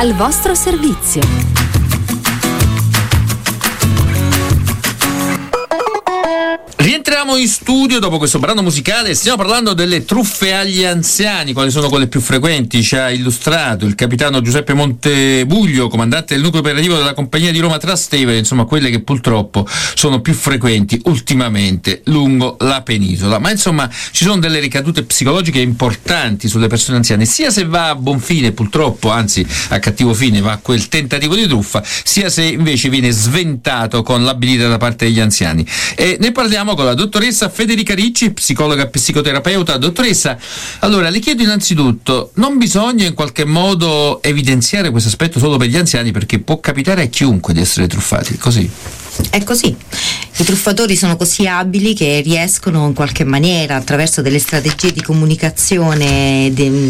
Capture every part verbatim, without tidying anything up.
al vostro servizio. Rientriamo in studio dopo questo brano musicale. Stiamo parlando delle truffe agli anziani. Quali sono quelle più frequenti? Ci ha illustrato il capitano Giuseppe Montebuglio, comandante del nucleo operativo della compagnia di Roma Trastevere, insomma quelle che purtroppo sono più frequenti ultimamente lungo la penisola. Ma insomma ci sono delle ricadute psicologiche importanti sulle persone anziane, sia se va a buon fine purtroppo, anzi a cattivo fine va quel tentativo di truffa, sia se invece viene sventato con l'abilità da parte degli anziani. E ne parliamo con la dottoressa Federica Ricci, psicologa e psicoterapeuta. Dottoressa, allora le chiedo innanzitutto, non bisogna in qualche modo evidenziare questo aspetto solo per gli anziani, perché può capitare a chiunque di essere truffati, così? È così. I truffatori sono così abili che riescono in qualche maniera, attraverso delle strategie di comunicazione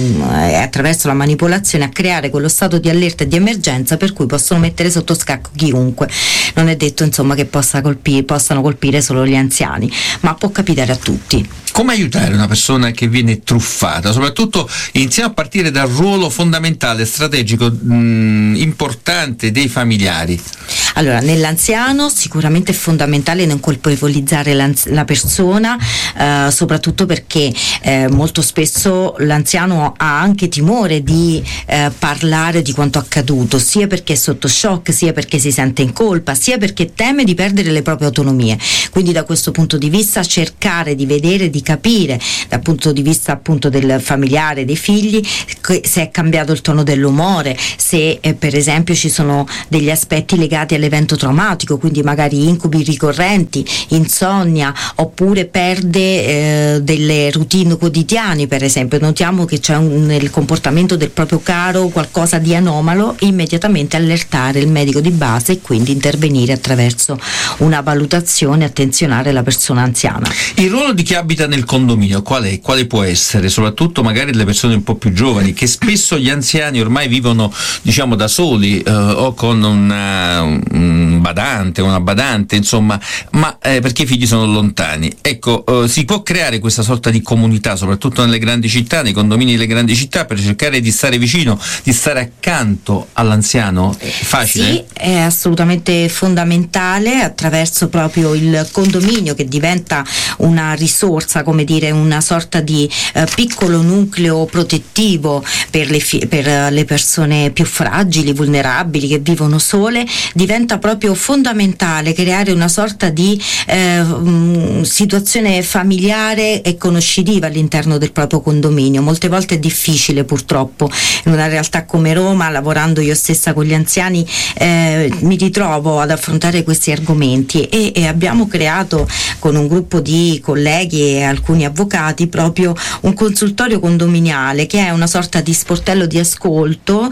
e attraverso la manipolazione, a creare quello stato di allerta e di emergenza per cui possono mettere sotto scacco chiunque. Non è detto insomma che possa colpire, possano colpire solo gli anziani, ma può capitare a tutti. Come aiutare una persona che viene truffata? Soprattutto iniziamo a partire dal ruolo fondamentale, strategico, mh, importante dei familiari. Allora, nell'anziano sicuramente è fondamentale non colpevolizzare la persona, eh, soprattutto perché eh, molto spesso l'anziano ha anche timore di eh, parlare di quanto accaduto, sia perché è sotto shock, sia perché si sente in colpa, sia perché teme di perdere le proprie autonomie. Quindi da questo punto di vista cercare di vedere, di capire dal punto di vista appunto del familiare, dei figli, se è cambiato il tono dell'umore, se eh, per esempio ci sono degli aspetti legati all'evento traumatico, quindi magari incubi ricorrenti, insonnia, oppure perde eh, delle routine quotidiane. Per esempio notiamo che c'è un, nel comportamento del proprio caro qualcosa di anomalo, immediatamente allertare il medico di base e quindi intervenire attraverso una valutazione, attenzionare la persona anziana. Il ruolo di chi abita nel condominio qual è? Quale può essere? Soprattutto magari le persone un po' più giovani, che spesso gli anziani ormai vivono diciamo da soli eh, o con una, un badante, una badante, insomma, ma eh, perché i figli sono lontani. Ecco, eh, si può creare questa sorta di comunità, soprattutto nelle grandi città, nei condomini delle grandi città, per cercare di stare vicino, di stare accanto all'anziano? È facile? Sì, è assolutamente fondamentale, attraverso proprio il condominio che diventa una risorsa, come dire, una sorta di eh, piccolo nucleo protettivo per le, fi- per le persone più fragili, vulnerabili, che vivono sole. Diventa proprio fondamentale creare una sorta di eh, mh, situazione familiare e conoscitiva all'interno del proprio condominio. Molte volte è difficile, purtroppo, in una realtà come Roma, lavorando io stessa con gli anziani, eh, mi ritrovo ad affrontare questi argomenti e, e abbiamo creato con un gruppo di colleghi e alcuni avvocati proprio un consultorio condominiale, che è una sorta di sportello di ascolto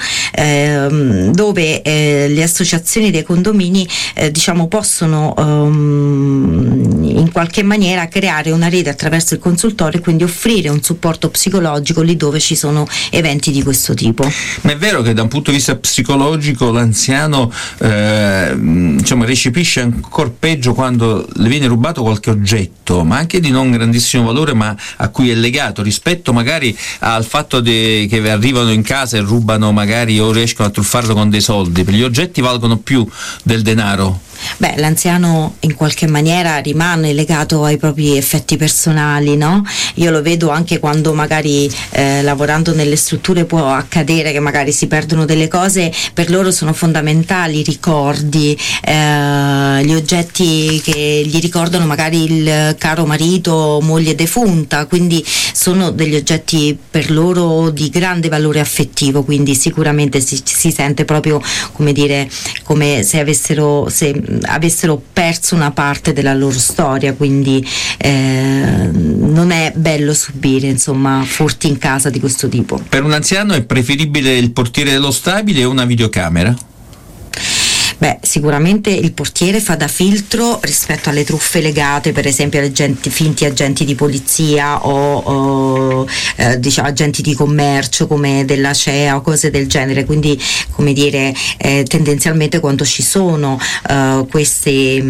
ehm, dove eh, le associazioni dei condomini eh, diciamo possono um, in qualche maniera creare una rete attraverso il consultorio e quindi offrire un supporto psicologico lì dove ci sono eventi di questo tipo. Ma è vero che da un punto di vista psicologico l'anziano eh, diciamo recepisce ancora peggio quando le viene rubato qualche oggetto, ma anche di non grandissimo valore, ma a cui è legato, rispetto magari al fatto de, che arrivano in casa e rubano magari o riescono a truffarlo con dei soldi. Per gli oggetti valgono più del denaro. Beh, l'anziano in qualche maniera rimane legato ai propri effetti personali, no? Io lo vedo anche quando magari eh, lavorando nelle strutture può accadere che magari si perdono delle cose, per loro sono fondamentali i ricordi, eh, gli oggetti che gli ricordano magari il caro marito, moglie defunta, quindi sono degli oggetti per loro di grande valore affettivo, quindi sicuramente si, si sente proprio, come dire, come se avessero se avessero perso una parte della loro storia, quindi eh, non è bello subire insomma furti in casa di questo tipo. Per un anziano è preferibile il portiere dello stabile o una videocamera? Beh, sicuramente il portiere fa da filtro rispetto alle truffe legate per esempio agli agenti, finti agenti di polizia o, o eh, diciamo agenti di commercio come della C E A o cose del genere, quindi come dire eh, tendenzialmente quando ci sono eh, queste,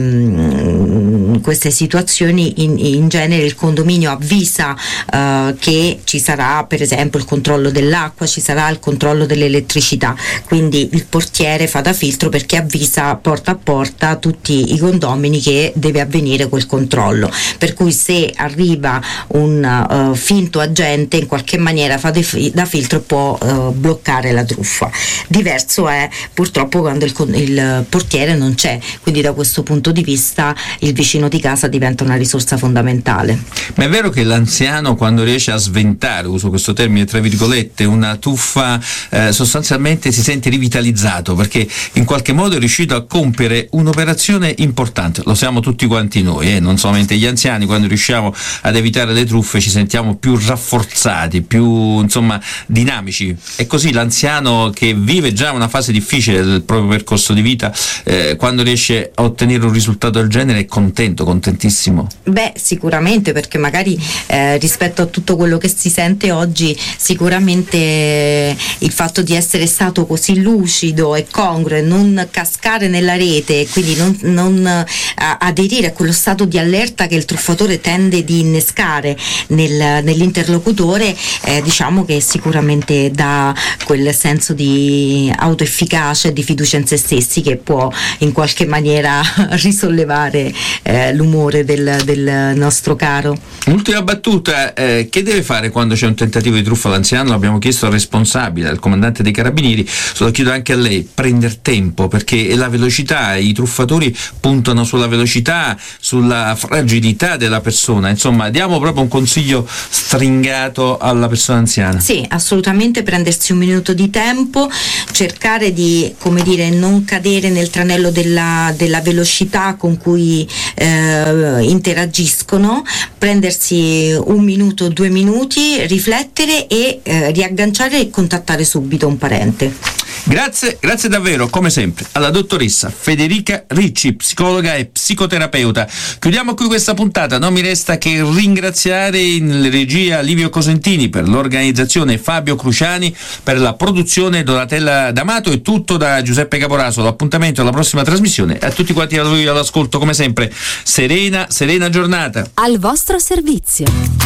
mh, queste situazioni in, in genere il condominio avvisa eh, che ci sarà per esempio il controllo dell'acqua, ci sarà il controllo dell'elettricità, quindi il portiere fa da filtro perché avvisa porta a porta tutti i condomini che deve avvenire quel controllo, per cui se arriva un uh, finto agente in qualche maniera fa de- da filtro e può uh, bloccare la truffa. Diverso è purtroppo quando il, il portiere non c'è, quindi da questo punto di vista il vicino di casa diventa una risorsa fondamentale. Ma è vero che l'anziano, quando riesce a sventare, uso questo termine tra virgolette, una truffa, eh, sostanzialmente si sente rivitalizzato perché in qualche modo è riuscito a compiere un'operazione importante? Lo siamo tutti quanti noi, eh? Non solamente gli anziani. Quando riusciamo ad evitare le truffe ci sentiamo più rafforzati, più insomma dinamici. E così l'anziano che vive già una fase difficile del proprio percorso di vita, eh, quando riesce a ottenere un risultato del genere è contento, contentissimo? Beh, sicuramente, perché magari eh, rispetto a tutto quello che si sente oggi, sicuramente eh, il fatto di essere stato così lucido e congruo e non cascare nella rete e quindi non, non uh, aderire a quello stato di allerta che il truffatore tende di innescare nel, nell'interlocutore, eh, diciamo che sicuramente dà quel senso di autoefficacia e di fiducia in se stessi che può in qualche maniera risollevare eh, l'umore del, del nostro caro. Ultima battuta, eh, che deve fare quando c'è un tentativo di truffa all'anziano? L'abbiamo chiesto al responsabile, al comandante dei carabinieri, lo chiedo anche a lei: prendere tempo, perché la velocità, i truffatori puntano sulla velocità, sulla fragilità della persona, insomma diamo proprio un consiglio stringato alla persona anziana. Sì, assolutamente, prendersi un minuto di tempo, cercare di, come dire, non cadere nel tranello della, della velocità con cui eh, interagiscono, prendersi un minuto, due minuti, riflettere e eh, riagganciare e contattare subito un parente. Grazie, grazie davvero, come sempre, alla dottoressa Federica Ricci, psicologa e psicoterapeuta. Chiudiamo qui questa puntata, non mi resta che ringraziare in regia Livio Cosentini per l'organizzazione, Fabio Cruciani per la produzione, Donatella D'Amato. È tutto da Giuseppe Caporaso, l'appuntamento alla prossima trasmissione. A tutti quanti a voi all'ascolto, come sempre, serena, serena giornata. Al vostro servizio.